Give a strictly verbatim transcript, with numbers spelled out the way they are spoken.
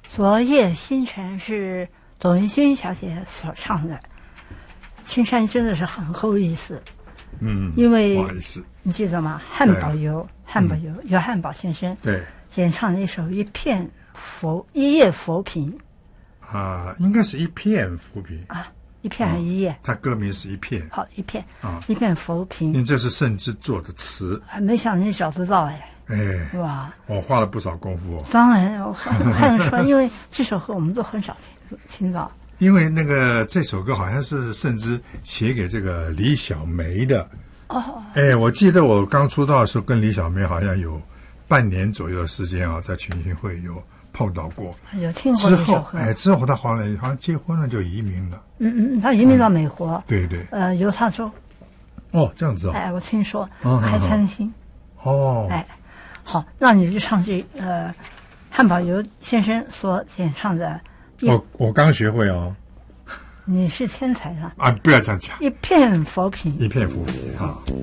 昨夜星辰是董文勋小姐所唱的，青山真的是很够意思。 嗯， 因为不好意思， 你记得吗？汉堡油，汉堡油，约翰堡先生对演唱了一首《一片浮一叶浮萍》 啊，应该是一片浮萍啊，一片还是一叶？ 他歌名是一片， 好，一片啊， 一片浮萍。 因为这是盛之作的词， 还没想你找得到哎， 哎， 哇， 我花了不少功夫哦。 当然，我看得出来，因为这首歌我们都很少听听到。 因为那个这首歌好像是盛之写给这个李小梅的。 哦， 哎，我记得我刚出道的时候，跟李小梅好像有半年左右的时间啊，在群星会有碰到过。 有听过之后， 这首歌。 哎，之后他好像好像结婚了，就移民了。 嗯嗯，他移民到美国。 嗯、对对。 呃，犹他州。 哦，这样子哦。 哎，我听说嗯开餐厅。 哦。 哎，好，那你就唱这呃，汉堡油先生所演唱的。 我我刚学会哦。 你是天才啊！ 啊，不要这样讲。 一片浮萍， 一片浮萍啊。